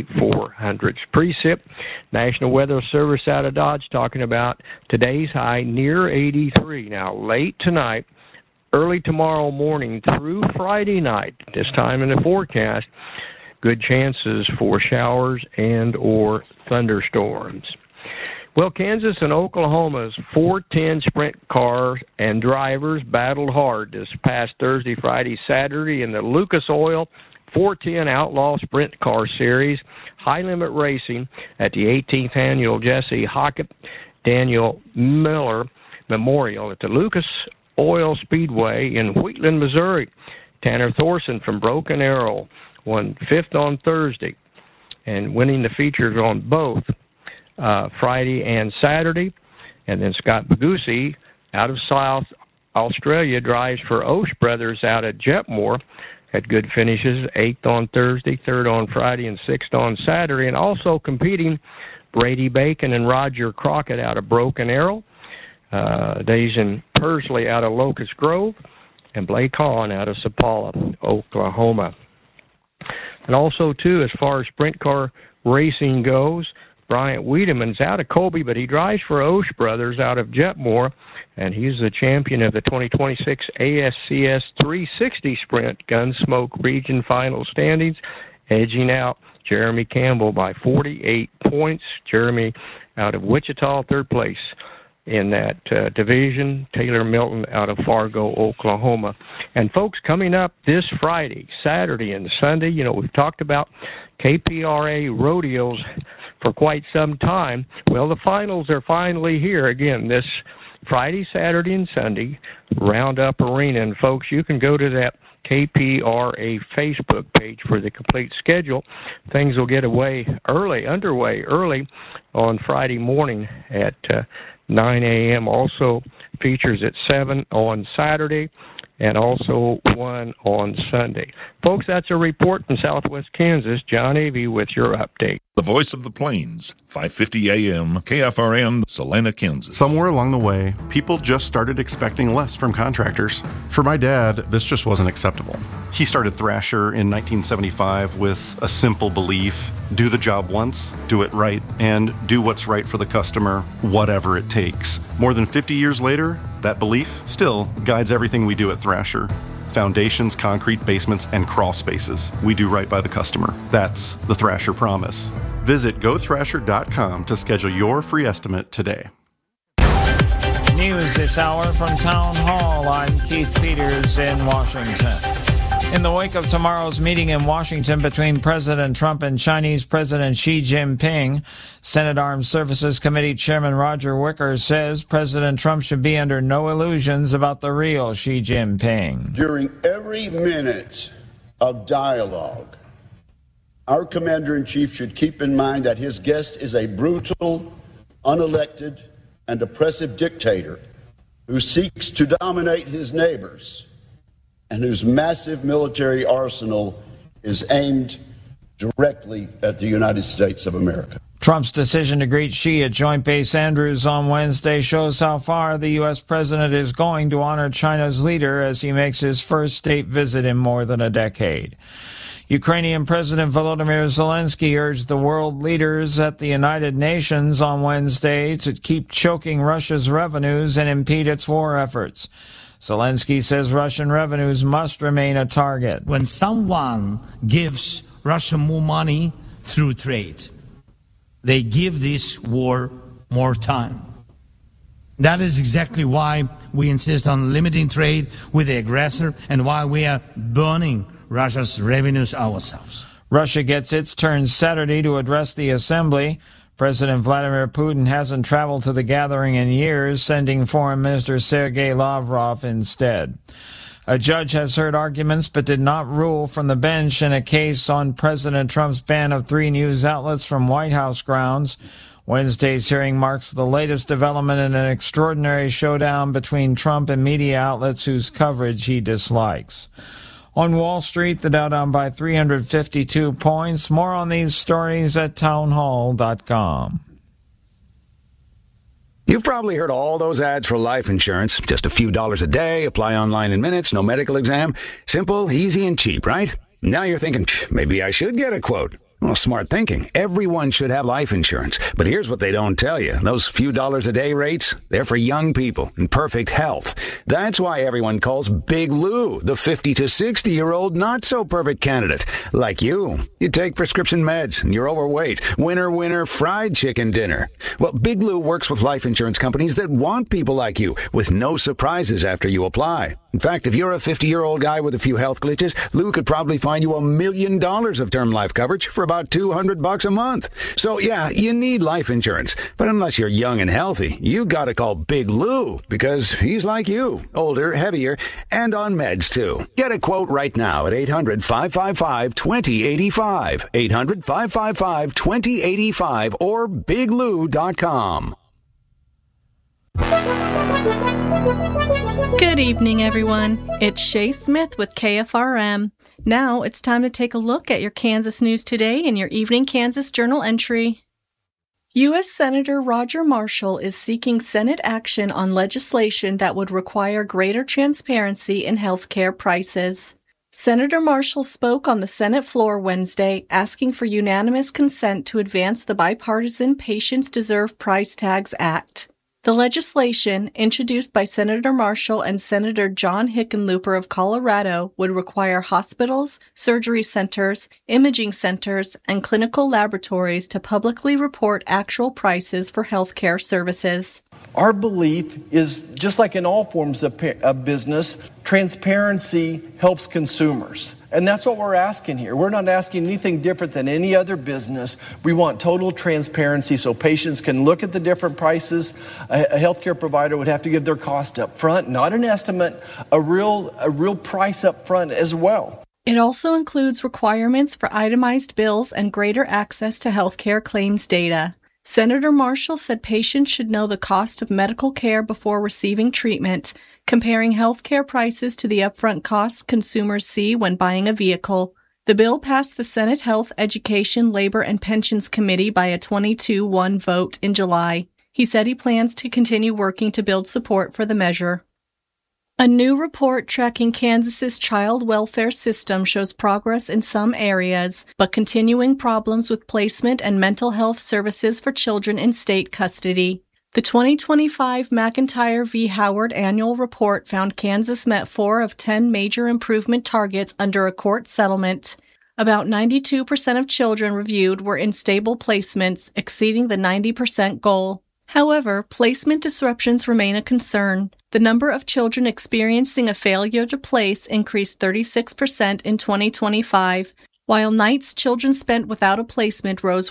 2,400s precip. National Weather Service out of Dodge talking about today's high near 83. Now, late tonight, early tomorrow morning through Friday night, this time in the forecast, good chances for showers and or thunderstorms. Well, Kansas and Oklahoma's 410 sprint cars and drivers battled hard this past Thursday, Friday, Saturday in the Lucas Oil 410 Outlaw Sprint Car Series High Limit Racing at the 18th Annual Jesse Hockett Daniel Miller Memorial at the Lucas Oil Speedway in Wheatland, Missouri. Tanner Thorson from Broken Arrow won 5th on Thursday and winning the features on both Friday and Saturday. And then Scott Bagussi out of South Australia drives for Osh Brothers out at Jetmore, had good finishes, 8th on Thursday, 3rd on Friday, and 6th on Saturday. And also competing, Brady Bacon and Roger Crockett out of Broken Arrow, Dejan Persley out of Locust Grove, and Blake Hahn out of Sapala, Oklahoma. And also, too, as far as sprint car racing goes, Bryant Wiedemann's out of Colby, but he drives for Osh Brothers out of Jetmore, and he's the champion of the 2026 ASCS 360 Sprint Gunsmoke Region Final Standings, edging out Jeremy Campbell by 48 points. Jeremy out of Wichita, 3rd place in that division. Taylor Milton out of Fargo, Oklahoma. And, folks, coming up this Friday, Saturday, and Sunday, you know, we've talked about KPRA rodeos for quite some time. Well, the finals are finally here again this Friday, Saturday, and Sunday, Roundup Arena. And, folks, you can go to that KPRA Facebook page for the complete schedule. Things will get underway early on Friday morning at 9 a.m. Also features at 7 on Saturday and also 1 on Sunday. Folks, that's a report from Southwest Kansas. John Avey with your update. The Voice of the Plains, 550 AM, KFRM, Salina, Kansas. Somewhere along the way, people just started expecting less from contractors. For my dad, this just wasn't acceptable. He started Thrasher in 1975 with a simple belief: do the job once, do it right, and do what's right for the customer, whatever it takes. More than 50 years later, that belief still guides everything we do at Thrasher. Foundations, concrete, basements, and crawl spaces. We do right by the customer. That's the Thrasher promise. Visit GoThrasher.com to schedule your free estimate today. News this hour from Town Hall. I'm Keith Peters in Washington. In the wake of tomorrow's meeting in Washington between President Trump and Chinese President Xi Jinping, Senate Armed Services Committee Chairman Roger Wicker says President Trump should be under no illusions about the real Xi Jinping. During every minute of dialogue, our Commander-in-Chief should keep in mind that his guest is a brutal, unelected, and oppressive dictator who seeks to dominate his neighbors and whose massive military arsenal is aimed directly at the United States of America. Trump's decision to greet Xi at Joint Base Andrews on Wednesday shows how far the U.S. president is going to honor China's leader as he makes his first state visit in more than a decade. Ukrainian President Volodymyr Zelensky urged the world leaders at the United Nations on Wednesday to keep choking Russia's revenues and impede its war efforts. Zelensky says Russian revenues must remain a target. When someone gives Russia more money through trade, they give this war more time. That is exactly why we insist on limiting trade with the aggressor and why we are burning Russia's revenues ourselves. Russia gets its turn Saturday to address the assembly. President Vladimir Putin hasn't traveled to the gathering in years, sending Foreign Minister Sergei Lavrov instead. A judge has heard arguments but did not rule from the bench in a case on President Trump's ban of 3 news outlets from White House grounds. Wednesday's hearing marks the latest development in an extraordinary showdown between Trump and media outlets whose coverage he dislikes. On Wall Street, the Dow down by 352 points. More on these stories at townhall.com. You've probably heard all those ads for life insurance. Just a few dollars a day, apply online in minutes, no medical exam. Simple, easy, and cheap, right? Now you're thinking, maybe I should get a quote. Well, smart thinking. Everyone should have life insurance. But here's what they don't tell you. Those few dollars a day rates, they're for young people in perfect health. That's why everyone calls Big Lou the 50 to 60-year-old not-so-perfect candidate. Like you. You take prescription meds and you're overweight. Winner, fried chicken dinner. Well, Big Lou works with life insurance companies that want people like you with no surprises after you apply. In fact, if you're a 50-year-old guy with a few health glitches, Lou could probably find you $1 million of term life coverage for about $200 a month. So yeah, you need life insurance. But unless you're young and healthy, you gotta call Big Lou because he's like you. Older, heavier, and on meds too. Get a quote right now at 800-555-2085. 800-555-2085 or biglou.com. Good evening, everyone. It's Shay Smith with KFRM. Now it's time to take a look at your Kansas news today in your Evening Kansas Journal entry. U.S. Senator Roger Marshall is seeking Senate action on legislation that would require greater transparency in health care prices. Senator Marshall spoke on the Senate floor Wednesday, asking for unanimous consent to advance the bipartisan Patients Deserve Price Tags Act. The legislation, introduced by Senator Marshall and Senator John Hickenlooper of Colorado, would require hospitals, surgery centers, imaging centers, and clinical laboratories to publicly report actual prices for healthcare services. Our belief is, just like in all forms of business, transparency helps consumers. And that's what we're asking here. We're not asking anything different than any other business. We want total transparency so patients can look at the different prices. A healthcare provider would have to give their cost up front, not an estimate, a real price up front as well. It also includes requirements for itemized bills and greater access to healthcare claims data. Senator Marshall said patients should know the cost of medical care before receiving treatment, comparing healthcare prices to the upfront costs consumers see when buying a vehicle. The bill passed the Senate Health, Education, Labor, and Pensions Committee by a 22-1 vote in July. He said he plans to continue working to build support for the measure. A new report tracking Kansas's child welfare system shows progress in some areas, but continuing problems with placement and mental health services for children in state custody. The 2025 McIntyre v. Howard annual report found Kansas met 4 of 10 major improvement targets under a court settlement. About 92% of children reviewed were in stable placements, exceeding the 90% goal. However, placement disruptions remain a concern. The number of children experiencing a failure to place increased 36% in 2025, while nights children spent without a placement rose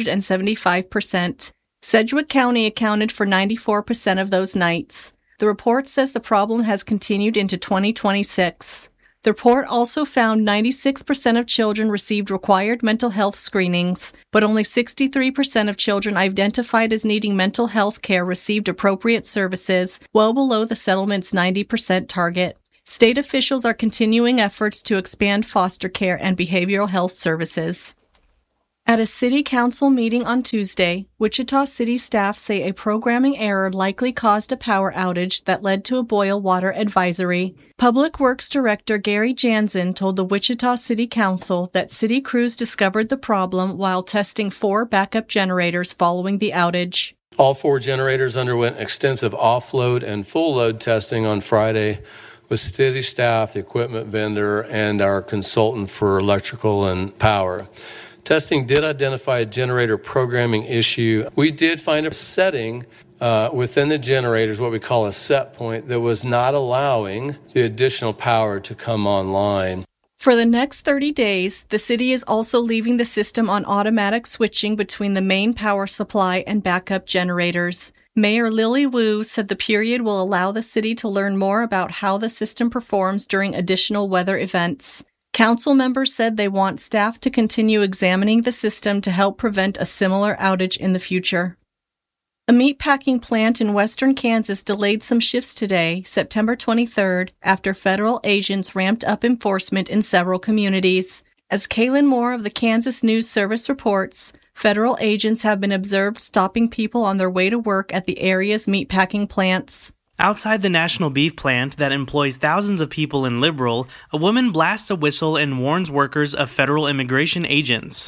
175%. Sedgwick County accounted for 94% of those nights. The report says the problem has continued into 2026. The report also found 96% of children received required mental health screenings, but only 63% of children identified as needing mental health care received appropriate services, well below the settlement's 90% target. State officials are continuing efforts to expand foster care and behavioral health services. At a city council meeting on Tuesday, Wichita City staff say a programming error likely caused a power outage that led to a boil water advisory. Public Works Director Gary Jansen told the Wichita City Council that city crews discovered the problem while testing 4 backup generators following the outage. All 4 generators underwent extensive offload and full load testing on Friday with city staff, the equipment vendor, and our consultant for electrical and power. Testing did identify a generator programming issue. We did find a setting within the generators, what we call a set point, that was not allowing the additional power to come online. For the next 30 days, the city is also leaving the system on automatic switching between the main power supply and backup generators. Mayor Lily Wu said the period will allow the city to learn more about how the system performs during additional weather events. Council members said they want staff to continue examining the system to help prevent a similar outage in the future. A meatpacking plant in western Kansas delayed some shifts today, September 23rd, after federal agents ramped up enforcement in several communities. As Kaylin Moore of the Kansas News Service reports, federal agents have been observed stopping people on their way to work at the area's meatpacking plants. Outside the National Beef Plant that employs thousands of people in Liberal, a woman blasts a whistle and warns workers of federal immigration agents.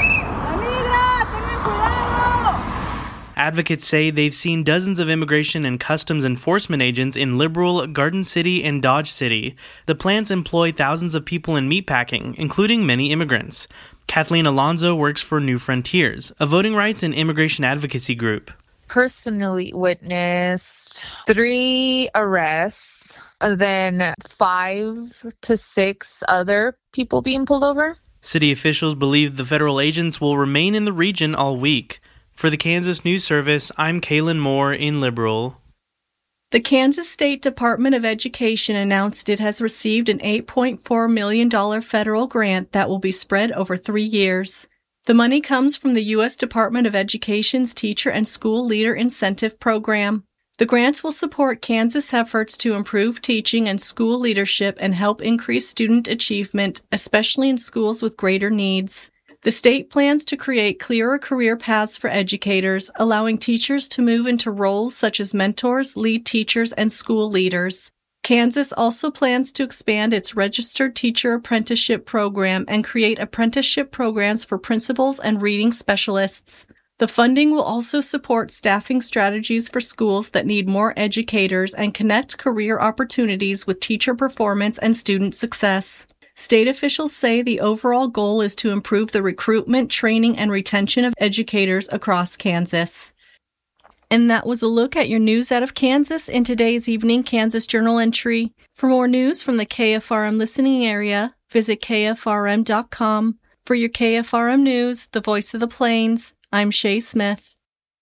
Advocates say they've seen dozens of immigration and customs enforcement agents in Liberal, Garden City, and Dodge City. The plants employ thousands of people in meatpacking, including many immigrants. Kathleen Alonzo works for New Frontiers, a voting rights and immigration advocacy group. Personally witnessed 3 arrests, then 5 to 6 other people being pulled over. City officials believe the federal agents will remain in the region all week. For the Kansas News Service, I'm Kaylin Moore in Liberal. The Kansas State Department of Education announced it has received an $8.4 million federal grant that will be spread over 3 years. The money comes from the U.S. Department of Education's Teacher and School Leader Incentive Program. The grants will support Kansas efforts to improve teaching and school leadership and help increase student achievement, especially in schools with greater needs. The state plans to create clearer career paths for educators, allowing teachers to move into roles such as mentors, lead teachers, and school leaders. Kansas also plans to expand its registered teacher apprenticeship program and create apprenticeship programs for principals and reading specialists. The funding will also support staffing strategies for schools that need more educators and connect career opportunities with teacher performance and student success. State officials say the overall goal is to improve the recruitment, training, and retention of educators across Kansas. And that was a look at your news out of Kansas in today's Evening Kansas Journal entry. For more news from the KFRM listening area, visit KFRM.com. For your KFRM News, the voice of the Plains, I'm Shay Smith.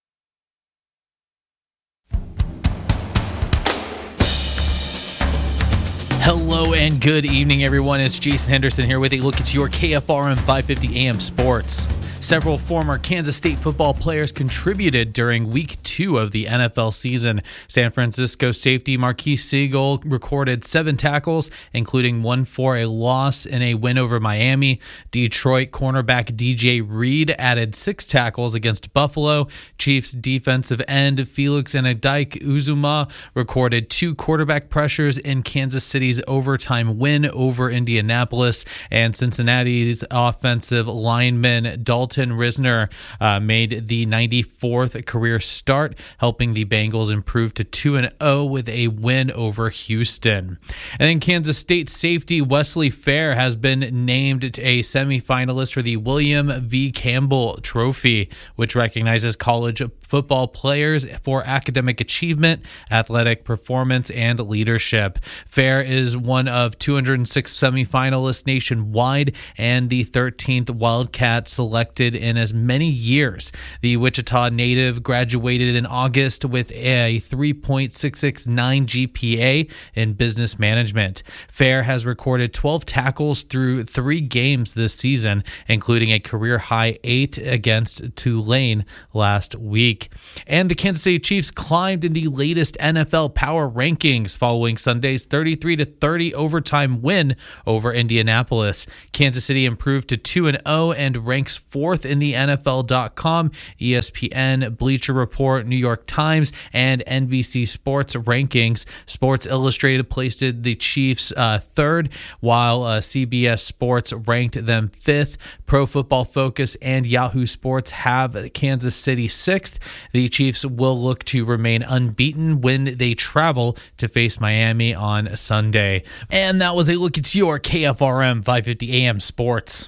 Hello and good evening, everyone. It's Jason Henderson here with a look at your KFRM 550 AM Sports. Several former Kansas State football players contributed during Week 2 of the NFL season. San Francisco safety Marquise Siegel recorded 7 tackles, including 1 for a loss in a win over Miami. Detroit cornerback DJ Reed added 6 tackles against Buffalo. Chiefs defensive end Felix Anadike-Uzomah recorded 2 quarterback pressures in Kansas City's overtime win over Indianapolis. And Cincinnati's offensive lineman Dalton Dalton Risner made the 94th career start, helping the Bengals improve to 2-0 with a win over Houston. And then Kansas State safety Wesley Fair has been named a semifinalist for the William V. Campbell Trophy, which recognizes college football players for academic achievement, athletic performance, and leadership. Fair is one of 206 semifinalists nationwide and the 13th Wildcat selected in as many years. The Wichita native graduated in August with a 3.669 GPA in business management. Fair has recorded 12 tackles through 3 games this season, including a career-high 8 against Tulane last week. And the Kansas City Chiefs climbed in the latest NFL power rankings following Sunday's 33-30 overtime win over Indianapolis. Kansas City improved to 2-0 and ranks 4th in the NFL.com, ESPN, Bleacher Report, New York Times, and NBC Sports rankings. Sports Illustrated placed the Chiefs 3rd, while CBS Sports ranked them 5th. Pro Football Focus and Yahoo Sports have Kansas City 6th. The Chiefs will look to remain unbeaten when they travel to face Miami on Sunday. And that was a look at your KFRM 550 AM Sports.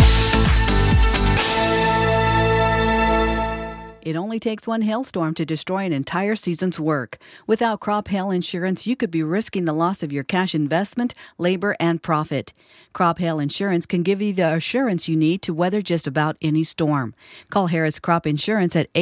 It only takes one hailstorm to destroy an entire season's work. Without crop hail insurance, you could be risking the loss of your cash investment, labor, and profit. Crop hail insurance can give you the assurance you need to weather just about any storm. Call Harris Crop Insurance at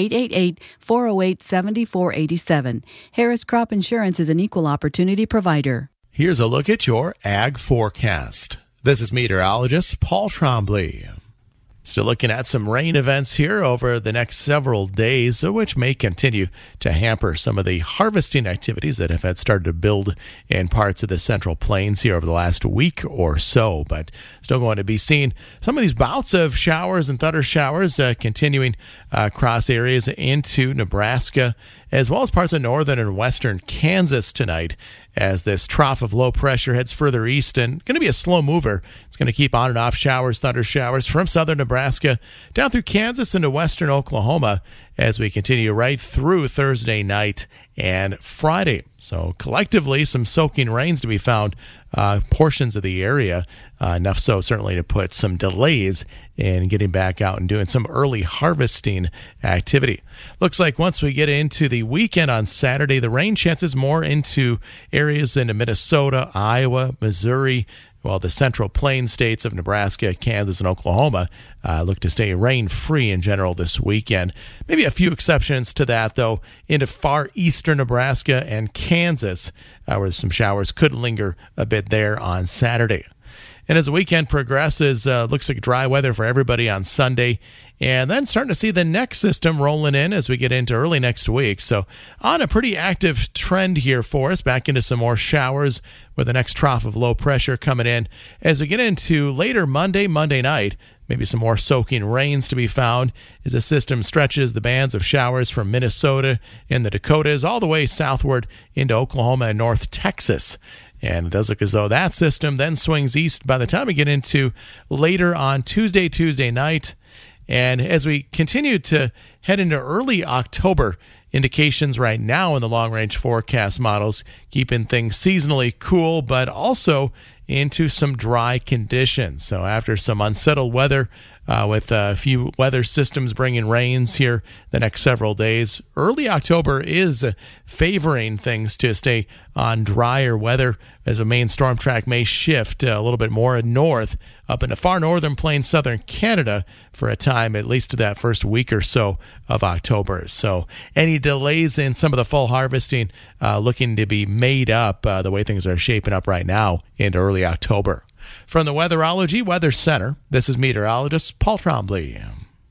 888-408-7487. Harris Crop Insurance is an equal opportunity provider. Here's a look at your ag forecast. This is meteorologist Paul Trombley. Still looking at some rain events here over the next several days, which may continue to hamper some of the harvesting activities that have had started to build in parts of the Central Plains here over the last week or so. But still going to be seeing some of these bouts of showers and thunder showers continuing across areas into Nebraska, as well as parts of northern and western Kansas tonight, as this trough of low pressure heads further east and going to be a slow mover. It's going to keep on and off showers, thunder showers from southern Nebraska down through Kansas into western Oklahoma as we continue right through Thursday night and Friday. So collectively, some soaking rains to be found portions of the area, enough so certainly to put some delays in getting back out and doing some early harvesting activity. Looks like once we get into the weekend on Saturday, the rain chances more into areas into Minnesota, Iowa, Missouri, while the Central Plains states of Nebraska, Kansas, and Oklahoma look to stay rain-free in general this weekend. Maybe a few exceptions to that, though, into far eastern Nebraska and Kansas, where some showers could linger a bit there on Saturday. And as the weekend progresses, looks like dry weather for everybody on Sunday. And then starting to see the next system rolling in as we get into early next week. So on a pretty active trend here for us, back into some more showers with the next trough of low pressure coming in. As we get into later Monday night, maybe some more soaking rains to be found as the system stretches the bands of showers from Minnesota and the Dakotas all the way southward into Oklahoma and North Texas. And it does look as though that system then swings east by the time we get into later on Tuesday night. And as we continue to head into early October, indications right now in the long-range forecast models keeping things seasonally cool, but also into some dry conditions. So after some unsettled weather with a few weather systems bringing rains here the next several days, early October is favoring things to stay on drier weather as a main storm track may shift a little bit more north up into far northern plains, southern Canada for a time, at least to that first week or so of October. So any delays in some of the fall harvesting looking to be made up the way things are shaping up right now into early October. From the Weatherology Weather Center, this is meteorologist Paul Trombley.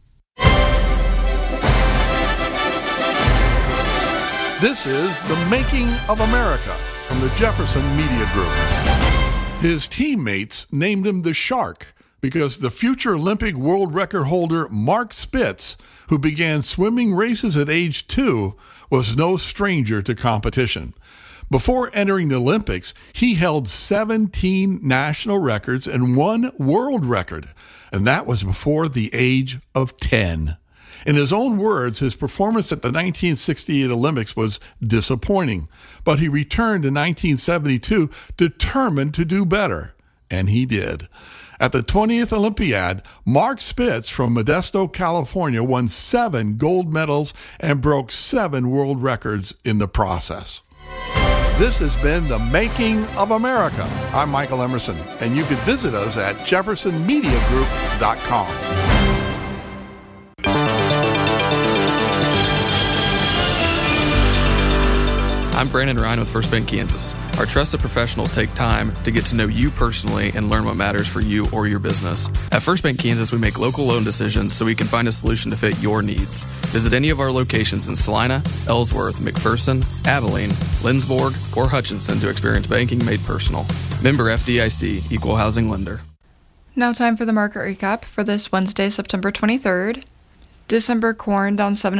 This is The Making of America from the Jefferson Media Group. His teammates named him the Shark because the future Olympic world record holder Mark Spitz, who began swimming races at age 2, was no stranger to competition. Before entering the Olympics, he held 17 national records and 1 world record, and that was before the age of 10. In his own words, his performance at the 1968 Olympics was disappointing, but he returned in 1972 determined to do better, and he did. At the 20th Olympiad, Mark Spitz from Modesto, California, won 7 gold medals and broke 7 world records in the process. This has been The Making of America. I'm Michael Emerson, and you can visit us at jeffersonmediagroup.com. I'm Brandon Ryan with First Bank Kansas. Our trusted professionals take time to get to know you personally and learn what matters for you or your business. At First Bank Kansas, we make local loan decisions so we can find a solution to fit your needs. Visit any of our locations in Salina, Ellsworth, McPherson, Abilene, Lindsborg, or Hutchinson to experience banking made personal. Member FDIC, Equal Housing Lender. Now time for the market recap for this Wednesday, September 23rd. December corn down 7